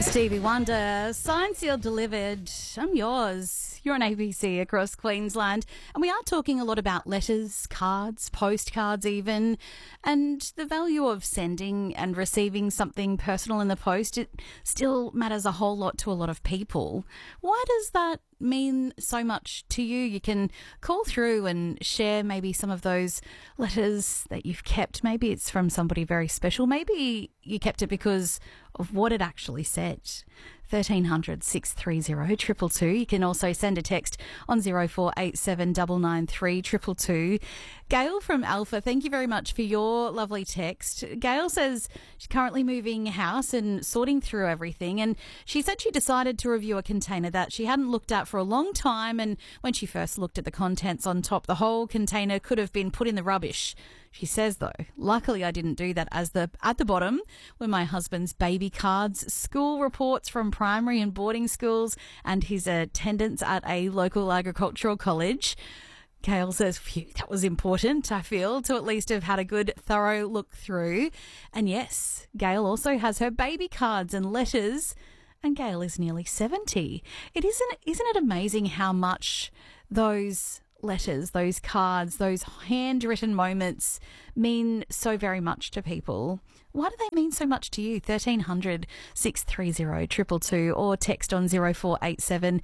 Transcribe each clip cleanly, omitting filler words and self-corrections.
Stevie Wonder, signed, sealed, delivered. I'm yours. You're on ABC across Queensland. And we are talking a lot about letters, cards, postcards even, and the value of sending and receiving something personal in the post. It still matters a whole lot to a lot of people. Why does that mean so much to you? You can call through and share maybe some of those letters that you've kept. Maybe it's from somebody very special. Maybe you kept it because of what it actually said. 1300 630 222. You can also send a text on 0487 993 222. Gail from Alpha, thank you very much for your lovely text. Gail says she's currently moving house and sorting through everything, and she said she decided to review a container that she hadn't looked at for a long time, and when she first looked at the contents on top, the whole container could have been put in the rubbish. She says, though, luckily I didn't do that, as at the bottom were my husband's baby cards, school reports from primary and boarding schools, and his attendance at a local agricultural college. Gail says, phew, that was important, I feel, to at least have had a good, thorough look through. And yes, Gail also has her baby cards and letters, and Gail is nearly 70. Isn't it amazing how much those letters, those cards, those handwritten moments mean so very much to people? Why do they mean so much to you? 1300 630 222 or text on 0487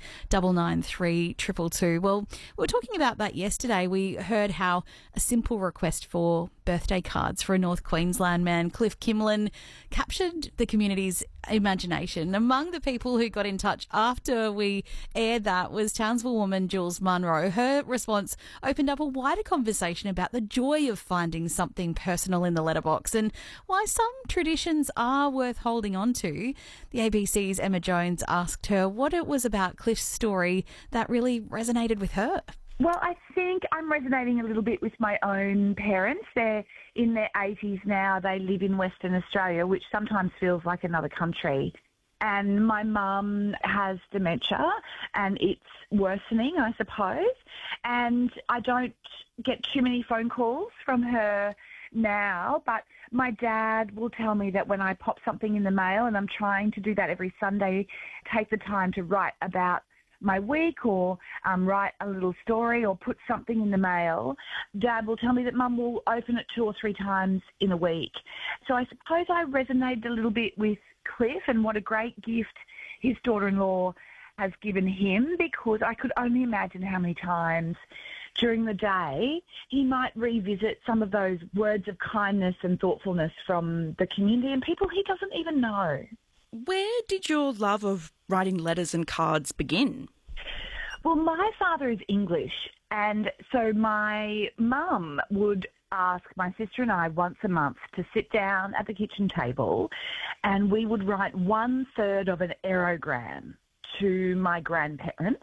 993 222. Well, we were talking about that yesterday. We heard how a simple request for birthday cards for a North Queensland man, Cliff Kimlin, captured the community's imagination. Among the people who got in touch after we aired that was Townsville woman Jules Munro. Her response opened up a wider conversation about the joy of finding something personal in the letterbox and why some traditions are worth holding on to. The ABC's Emma Jones asked her what it was about Cliff's story that really resonated with her. Well, I think I'm resonating a little bit with my own parents. They're in their 80s now. They live in Western Australia, which sometimes feels like another country. And my mum has dementia, and it's worsening, I suppose. And I don't get too many phone calls from her now, but my dad will tell me that when I pop something in the mail, and I'm trying to do that every Sunday, take the time to write about my week or write a little story or put something in the mail, Dad will tell me that Mum will open it 2 or 3 times in a week. So I suppose I resonated a little bit with Cliff and what a great gift his daughter-in-law has given him, because I could only imagine how many times during the day he might revisit some of those words of kindness and thoughtfulness from the community and people he doesn't even know. Where did your love of writing letters and cards begin? Well, my father is English, and so my mum would ask my sister and I once a month to sit down at the kitchen table, and we would write 1/3 of an aerogram to my grandparents,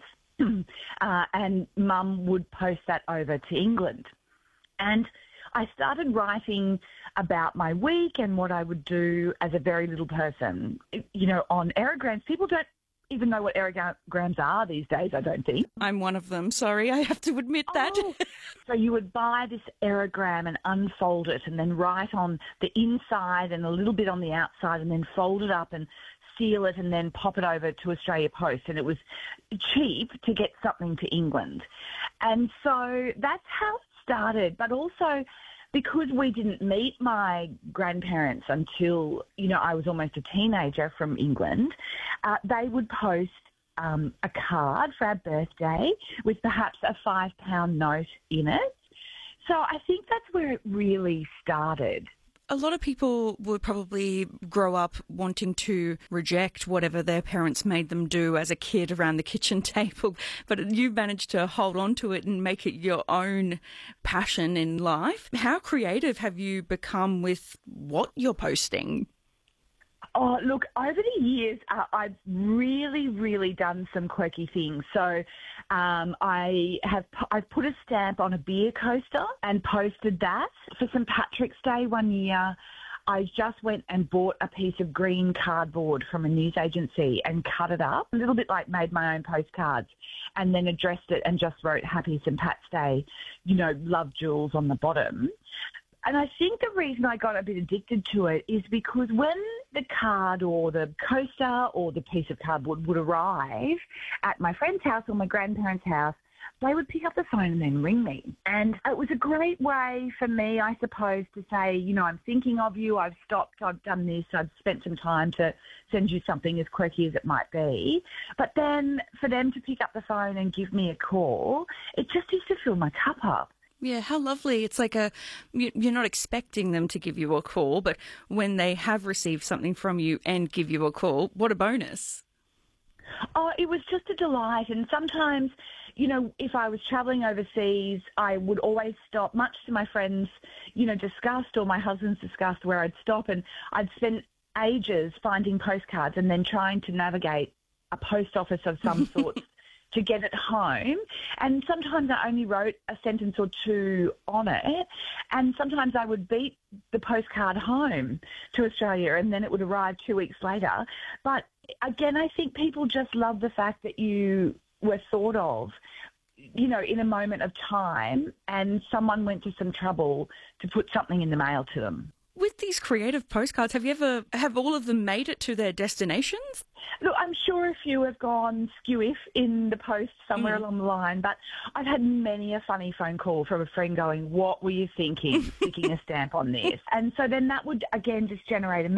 and Mum would post that over to England. And I started writing about my week and what I would do as a very little person. You know, on aerograms, people don't even know what aerograms are these days, I don't think. I'm one of them, sorry, I have to admit that. So you would buy this aerogram and unfold it and then write on the inside and a little bit on the outside and then fold it up and seal it and then pop it over to Australia Post. And it was cheap to get something to England. And so that's how it started. But also, because we didn't meet my grandparents until, I was almost a teenager from England, they would post a card for our birthday with perhaps a £5 note in it. So I think that's where it really started. A lot of people would probably grow up wanting to reject whatever their parents made them do as a kid around the kitchen table, but you've managed to hold on to it and make it your own passion in life. How creative have you become with what you're posting? Oh, look, over the years, I've really done some quirky things. So I've put a stamp on a beer coaster and posted that. For St. Patrick's Day one year, I just went and bought a piece of green cardboard from a news agency and cut it up, a little bit like made my own postcards, and then addressed it and just wrote Happy St. Pat's Day, love Jules on the bottom. And I think the reason I got a bit addicted to it is because when the card or the coaster or the piece of cardboard would arrive at my friend's house or my grandparents' house, they would pick up the phone and then ring me. And it was a great way for me, I suppose, to say, you know, I'm thinking of you, I've stopped, I've done this, I've spent some time to send you something as quirky as it might be. But then for them to pick up the phone and give me a call, it just used to fill my cup up. Yeah, how lovely. It's like you're not expecting them to give you a call, but when they have received something from you and give you a call, what a bonus. Oh, it was just a delight. And sometimes, you know, if I was travelling overseas, I would always stop, much to my friends', you know, disgust or my husband's disgust, where I'd stop and I'd spend ages finding postcards and then trying to navigate a post office of some sort to get it home. And sometimes I only wrote a sentence or two on it. And sometimes I would beat the postcard home to Australia and then it would arrive 2 weeks later. But again, I think people just love the fact that you were thought of, you know, in a moment of time and someone went to some trouble to put something in the mail to them. With these creative postcards, have all of them made it to their destinations? Look, I'm sure a few have gone skew-if in the post somewhere along the line, but I've had many a funny phone call from a friend going, what were you thinking, sticking a stamp on this? And so then that would, again, just generate a